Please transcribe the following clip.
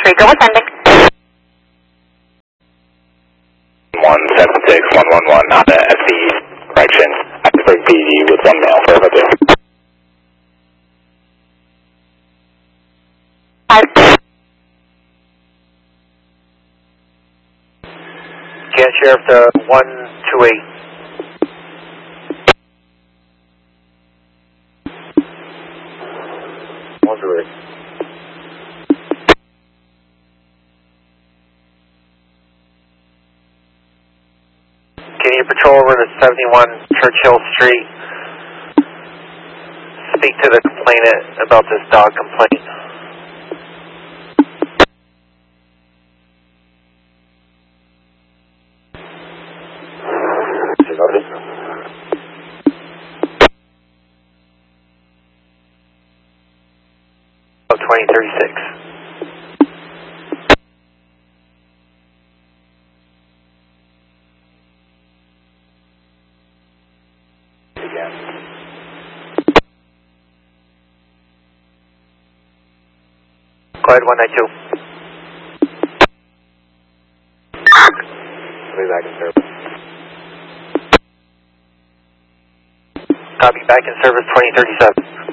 Rico ascending. 176-111 Honda FCE, correction, Pittsburgh PD with 1 male for over. Can't Sheriff to 128. Can you patrol over to 71 Churchill Street? Speak to the complainant about this dog complaint. Oh, 2036. Go ahead, 192. I'll be back in service. Copy, back in service 2037.